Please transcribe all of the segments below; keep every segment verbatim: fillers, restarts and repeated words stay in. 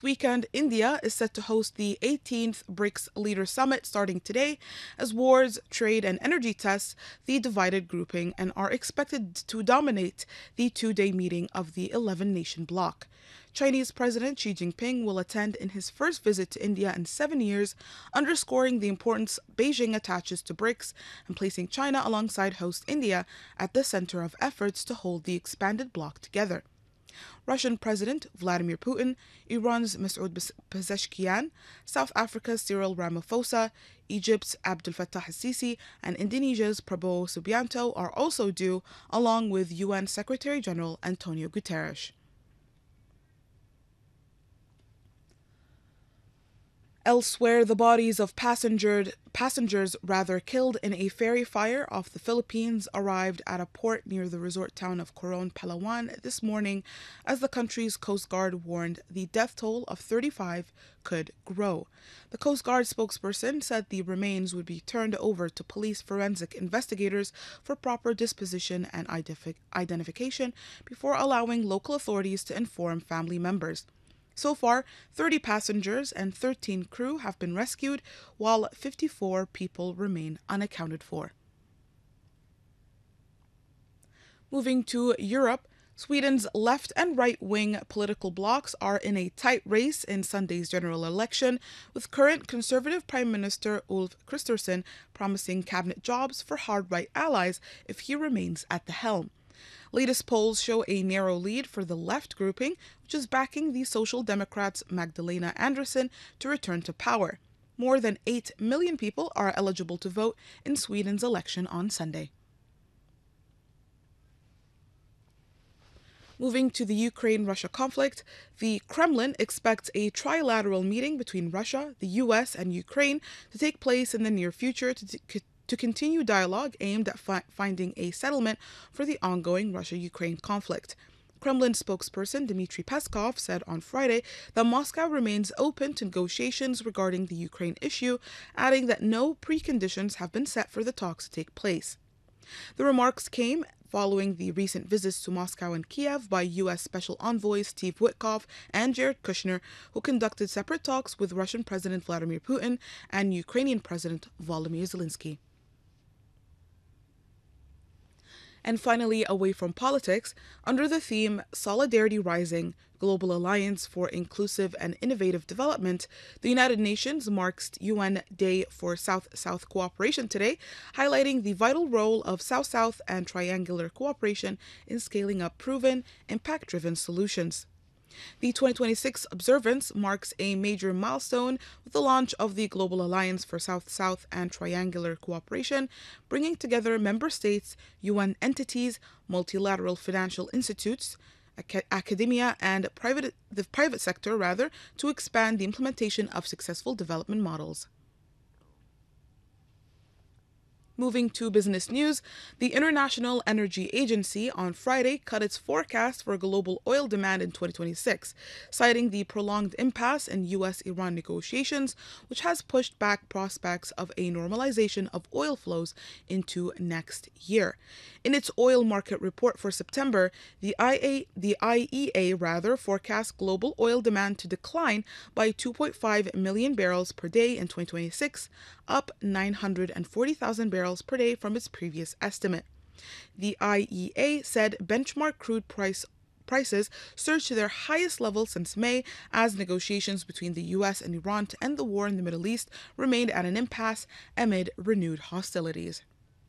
Weekend, India is set to host the eighteenth BRICS Leader Summit starting today as wars, trade, and energy test the divided grouping and are expected to dominate the two day meeting of the eleven nation bloc. Chinese President Xi Jinping will attend in his first visit to India in seven years, underscoring the importance Beijing attaches to BRICS and placing China alongside host India at the center of efforts to hold the expanded bloc together. Russian President Vladimir Putin, Iran's Masoud Pezeshkian, South Africa's Cyril Ramaphosa, Egypt's Abdel Fattah el-Sisi, and Indonesia's Prabowo Subianto are also due, along with U N Secretary General Antonio Guterres. Elsewhere, the bodies of passenger, passengers rather killed in a ferry fire off the Philippines arrived at a port near the resort town of Coron, Palawan this morning as the country's Coast Guard warned the death toll of thirty-five could grow. The Coast Guard spokesperson said the remains would be turned over to police forensic investigators for proper disposition and identification before allowing local authorities to inform family members. So far, thirty passengers and thirteen crew have been rescued, while fifty-four people remain unaccounted for. Moving to Europe, Sweden's left and right-wing political blocs are in a tight race in Sunday's general election, with current Conservative Prime Minister Ulf Kristersson promising cabinet jobs for hard-right allies if he remains at the helm. Latest polls show a narrow lead for the left grouping, which is backing the Social Democrats' Magdalena Andersson to return to power. More than eight million people are eligible to vote in Sweden's election on Sunday. Moving to the Ukraine-Russia conflict, the Kremlin expects a trilateral meeting between Russia, the U S, and Ukraine to take place in the near future to, to to continue dialogue aimed at fi- finding a settlement for the ongoing Russia-Ukraine conflict. Kremlin spokesperson Dmitry Peskov said on Friday that Moscow remains open to negotiations regarding the Ukraine issue, adding that no preconditions have been set for the talks to take place. The remarks came following the recent visits to Moscow and Kiev by U S Special Envoys Steve Witkoff and Jared Kushner, who conducted separate talks with Russian President Vladimir Putin and Ukrainian President Volodymyr Zelensky. And finally, away from politics, under the theme Solidarity Rising, Global Alliance for Inclusive and Innovative Development, the United Nations marks U N Day for South-South Cooperation today, highlighting the vital role of South-South and triangular cooperation in scaling up proven, impact-driven solutions. The twenty twenty-six observance marks a major milestone with the launch of the Global Alliance for South-South and Triangular Cooperation, bringing together member states, U N entities, multilateral financial institutes, ac- academia, and private, the private sector rather, to expand the implementation of successful development models. Moving to business news, the International Energy Agency on Friday cut its forecast for global oil demand in twenty twenty-six, citing the prolonged impasse in U S Iran negotiations, which has pushed back prospects of a normalization of oil flows into next year. In its oil market report for September, the I A, the I E A rather forecast global oil demand to decline by two point five million barrels per day in twenty twenty-six, up nine hundred forty thousand barrels per day from its previous estimate. The I E A said benchmark crude price prices surged to their highest level since May as negotiations between the U S and Iran to end the war in the Middle East remained at an impasse amid renewed hostilities.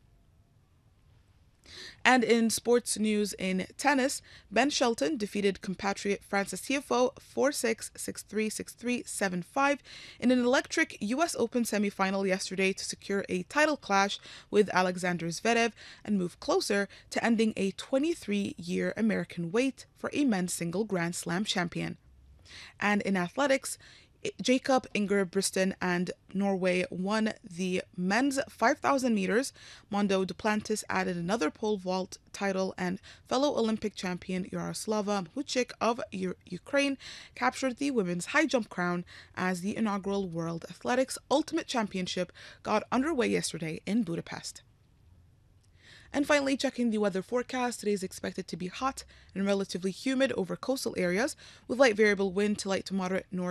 And in sports news in tennis, Ben Shelton defeated compatriot Frances Tiafoe four six, six three, six three, seven five in an electric U S Open semifinal yesterday to secure a title clash with Alexander Zverev and move closer to ending a twenty-three-year American wait for a men's single Grand Slam champion. And in athletics, Jacob Ingebrigtsen and Norway won the men's five thousand meters. Mondo Duplantis added another pole vault title, and fellow Olympic champion Yaroslava Mchuk of U- Ukraine captured the women's high jump crown as the inaugural World Athletics Ultimate Championship got underway yesterday in Budapest. And finally, checking the weather forecast, today is expected to be hot and relatively humid over coastal areas with light variable wind to light to moderate north